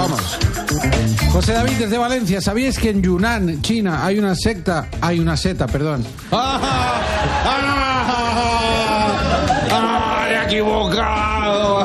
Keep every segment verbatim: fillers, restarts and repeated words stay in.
Vamos. José David desde Valencia, ¿sabíais que en Yunnan, China, hay una secta, hay una seta, perdón? ¡Ah! ¡Ah! ¡Ah! ¡He equivocado!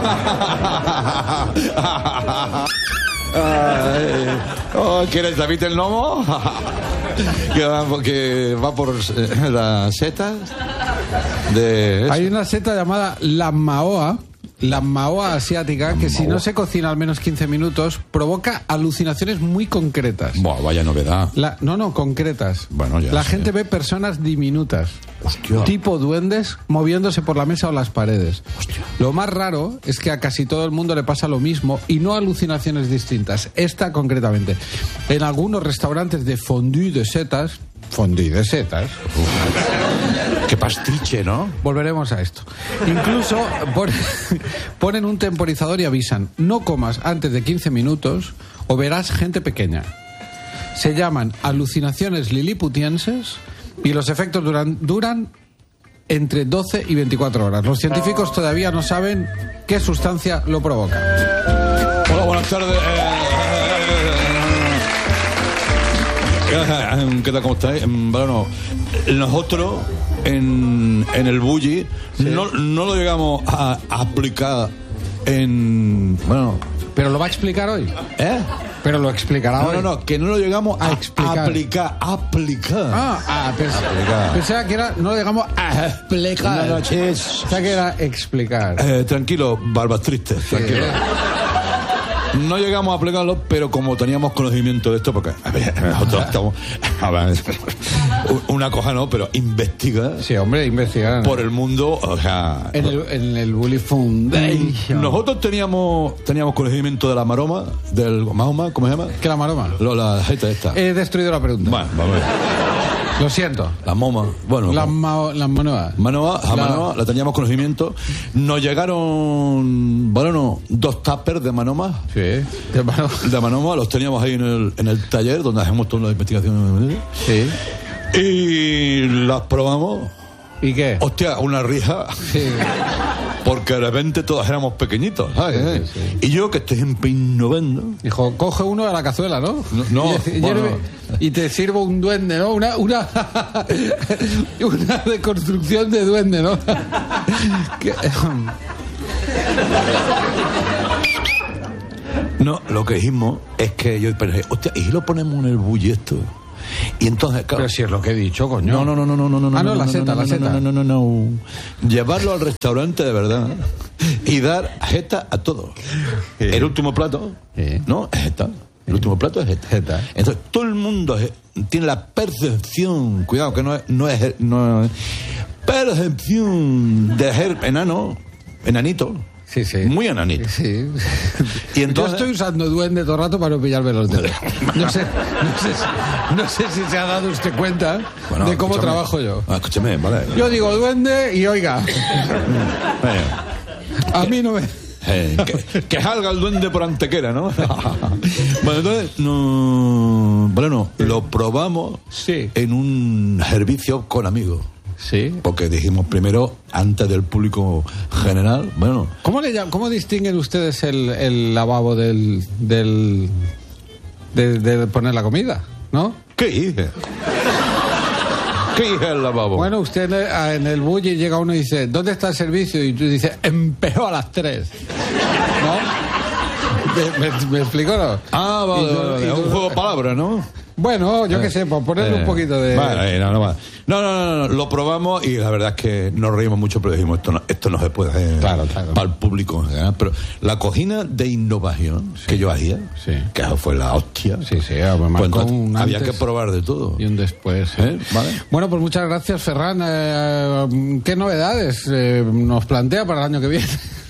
Ay, oh, ¿quieres David el Nomo? que, va, que va por eh, las setas de... Hay una seta llamada la Maoa, la Maoa asiática, que si no se cocina al menos quince minutos, provoca alucinaciones muy concretas. Buah, vaya novedad. La, no, no, concretas. Bueno, ya la sé. gente ve personas diminutas, Hostia. tipo duendes, moviéndose por la mesa o las paredes. Hostia. Lo más raro es que a casi todo el mundo le pasa lo mismo y no alucinaciones distintas. Esta concretamente. En algunos restaurantes de fondue de setas, fondue de setas... Qué pastiche, ¿no? Volveremos a esto. Incluso pon, ponen un temporizador y avisan: no comas antes de quince minutos o verás gente pequeña. Se llaman alucinaciones liliputienses y los efectos duran, duran entre doce y veinticuatro horas. Los científicos todavía no saben qué sustancia lo provoca. Hola, buenas tardes. Eh, ¿Qué tal? ¿Cómo estáis? Bueno, nosotros en, en el bulli sí. no, no lo llegamos a, a aplicar en... Bueno... ¿Pero lo va a explicar hoy? ¿Eh? Pero lo explicará no, hoy. No, no, que no lo llegamos a, a explicar. A aplicar. Aplicar. Ah, ah pens aplicar. Pensaba que era... No lo llegamos a explicar. No, no, chis. Pensaba que era explicar. Eh, tranquilo, barbas tristes, sí. tranquilo. No llegamos a aplicarlo, pero como teníamos conocimiento de esto, porque a ver, nosotros estamos... A ver, una cosa no, pero investiga... Sí, hombre, investigar. Por el mundo, o sea... En el, en el Bully Foundation. Nosotros teníamos teníamos conocimiento de la maroma, del Mahoma, ¿cómo se llama? ¿Qué la maroma? Lo, la jeta esta. He destruido la pregunta. Bueno, vamos a ver. Lo siento. La moma, bueno. La, ma la manoa. Manoa, la la... manoa, la teníamos conocimiento. Nos llegaron, bueno, no, dos tuppers de manoma. Sí, de manoma. De manoma, los teníamos ahí en el, en el taller donde hacemos todas las investigaciones. Sí. Y las probamos. ¿Y qué? Hostia, una risa. Sí. Porque de repente todos éramos pequeñitos, ¿sabes? Sí, sí, sí. Y yo, que estoy innovando... Dijo, coge uno de la cazuela, ¿no? No, no, y, bueno, y te sirvo un duende, ¿no? Una, una, una deconstrucción de duende, ¿no? ¿Qué? No, lo que dijimos es que yo pensé, hostia, ¿y si lo ponemos en el bulli esto? Y entonces, claro, pero si es lo que he dicho, coño. No, no, no, no, no, no, no. Ah, no, no la no, seta, no, la no, seta. No, no, no, no, no. Llevarlo al restaurante de verdad y dar jeta a todos. Sí. El último plato, sí. ¿no? Es jeta. El último plato es jeta. jeta. Entonces, todo el mundo tiene la percepción, cuidado, que no es, no es, no es percepción de ser enano, enanito. Sí, sí. Muy enanito. Sí. Y entonces... Yo estoy usando duende todo el rato para no pillarme los dedos. No sé, no sé, si, no sé si se ha dado usted cuenta bueno, de cómo escúchame. trabajo yo. Ah, escúchame, vale. Yo digo duende y oiga. A mí no me... Eh, que, que salga el duende por Antequera, ¿no? Bueno, entonces, no, bueno, no, lo probamos sí. en un servicio con amigos. Sí. Porque dijimos primero, antes del público general, bueno... ¿Cómo, le llaman, cómo distinguen ustedes el, el lavabo del... del de, de poner la comida, ¿no? ¿Qué hice? ¿Qué hice el lavabo? Bueno, usted en el bulli llega uno y dice, ¿dónde está el servicio? Y tú dices, empezó a las tres. ¿No? ¿Me, me, me explico, no? Ah, vale, tú, vale, tú, un juego de palabras, ¿no? Bueno, yo qué sé, por ponerle eh, un poquito de... Vale, no, no, no, no, no, no, lo probamos y la verdad es que nos reímos mucho, pero dijimos, esto no, esto no se puede hacer claro, claro. para el público. ¿eh? Pero la cocina de innovación sí. que yo hacía, sí. que fue la hostia, sí, sí, pues entonces, un había que probar de todo. Y un después. Sí. ¿Eh? ¿Vale? Bueno, pues muchas gracias, Ferran. Eh, ¿Qué novedades eh, nos plantea para el año que viene?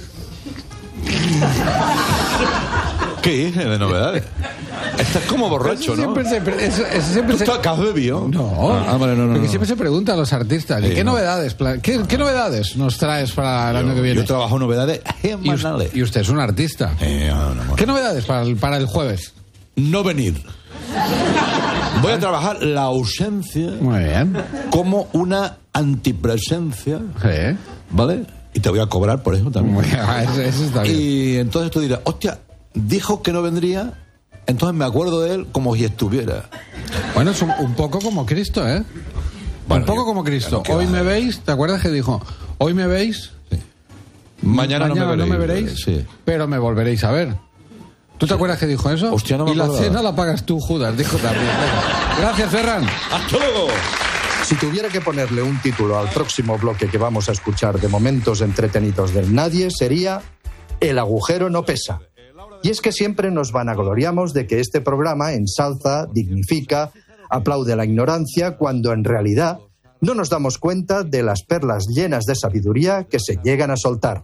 ¿Qué hice de novedades? Estás como borracho, eso ¿no? Siempre se, eso, eso siempre ¿Tú estás, se... has bebido? No, ah, vale, no, no, porque no. siempre se pregunta a los artistas, ¿y sí, qué no. novedades qué, qué novedades nos traes para el yo, año que viene? Yo trabajo novedades semanales. Y, y usted es un artista. Eh, no, no, no. ¿Qué novedades para el, para el jueves? No venir. Voy a trabajar la ausencia muy bien. Como una antipresencia. Sí. ¿Vale? Y te voy a cobrar por eso también. Muy bien, eso, eso está bien. Y entonces tú dirás, hostia, dijo que no vendría, entonces me acuerdo de él como si estuviera. Bueno, es un, un poco como Cristo, ¿eh? Bueno, un poco yo, como Cristo. Hoy va. me veis, ¿te acuerdas que dijo? Hoy me veis, sí. Mañana, Mañana no me veréis, no me veréis sí. pero me volveréis a ver. ¿Tú te sí. acuerdas que dijo eso? Hostia, no me y acuerdo. La cena la pagas tú, Judas, dijo también. Gracias, Ferran. ¡Hasta luego! Si tuviera que ponerle un título al próximo bloque que vamos a escuchar de momentos entretenidos del nadie, sería El agujero no pesa. Y es que siempre nos vanagloriamos de que este programa ensalza, dignifica, aplaude la ignorancia, cuando en realidad no nos damos cuenta de las perlas llenas de sabiduría que se llegan a soltar.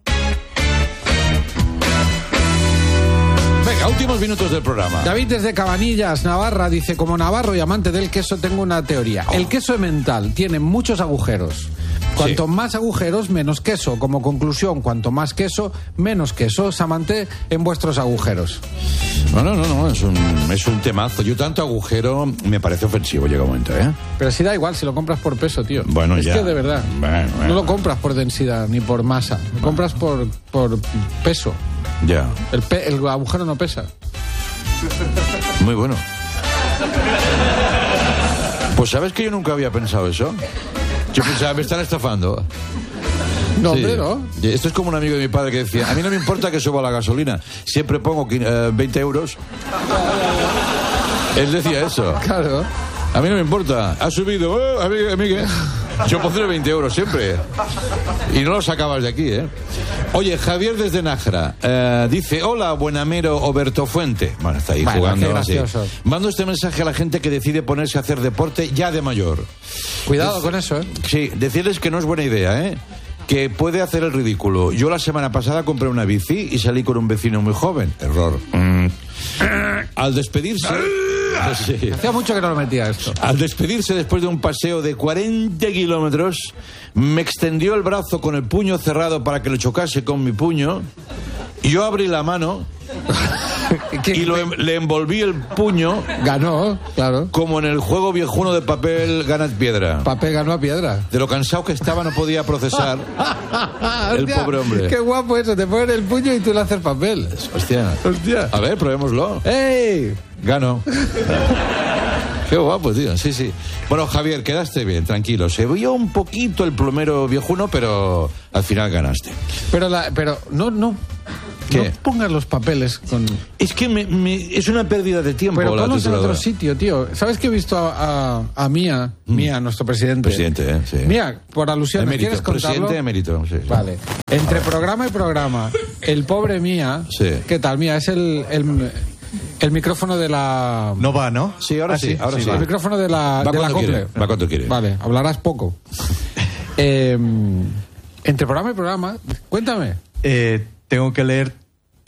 Venga, últimos minutos del programa. David desde Cabanillas, Navarra, dice: como navarro y amante del queso tengo una teoría. El queso emmental tiene muchos agujeros. Cuanto sí. más agujeros, menos queso. Como conclusión, cuanto más queso, menos queso. Samante en vuestros agujeros. No, no, no, no, es un, es un temazo. Yo tanto agujero me parece ofensivo, llega un momento, ¿eh? Pero si da igual, si lo compras por peso, tío. Bueno, es ya. Es que de verdad, bueno, bueno. no lo compras por densidad ni por masa. Lo bueno. compras por, por peso. Ya. El, pe el agujero no pesa. Muy bueno. Pues ¿sabes que yo nunca había pensado eso? Yo pensaba, me están estafando. No, sí. hombre, no. Esto es como un amigo de mi padre que decía: a mí no me importa que suba la gasolina, siempre pongo uh, veinte euros. Él decía eso. Claro. A mí no me importa. Ha subido. Oh, a mí, a mí ¿qué? Yo pondré veinte euros siempre. Y no lo sacabas de aquí, ¿eh? Oye, Javier desde Nájera eh, dice: hola, Buenamero Oberto Fuente. Bueno, está ahí bueno, jugando así. Mando este mensaje a la gente que decide ponerse a hacer deporte ya de mayor. Cuidado es, con eso, ¿eh? Sí, decirles que no es buena idea, ¿eh? Que puede hacer el ridículo. Yo la semana pasada compré una bici y salí con un vecino muy joven. Error. Mm. Al despedirse... Sí. Hacía mucho que no lo metía esto. Al despedirse después de un paseo de cuarenta kilómetros, me extendió el brazo con el puño cerrado para que lo chocase con mi puño. Yo abrí la mano y lo, le envolví el puño. Ganó, claro. Como en el juego viejuno de papel ganas piedra. Papel ganó a piedra. De lo cansado que estaba no podía procesar el Hostia, pobre hombre. Qué guapo eso, te ponen el puño y tú le haces papel. Hostia. Hostia. A ver, probémoslo. ¡Ey! Gano. Qué guapo, tío. Sí, sí. Bueno, Javier, quedaste bien, tranquilo. Se vio un poquito el plomero viejuno, pero al final ganaste. Pero, la, pero no, no. ¿Qué? No pongas los papeles con... Es que me, me, es una pérdida de tiempo. Pero la ponlos en otro sitio, tío. ¿Sabes que he visto a, a, a Mía, mm. Mía, nuestro presidente? Presidente, eh, sí. Mía, por alusión, emérito, ¿quieres contarlo? Presidente emérito, sí. Vale. Entre programa y programa, el pobre Mía... Sí. ¿Qué tal, Mía? Es el... el El micrófono de la... No va, ¿no? Sí, ahora ah, sí, ahora sí. sí. El micrófono de la, va de la Cople. Va cuando quiere. Vale, hablarás poco. eh, entre programa y programa, cuéntame. Eh, tengo que leer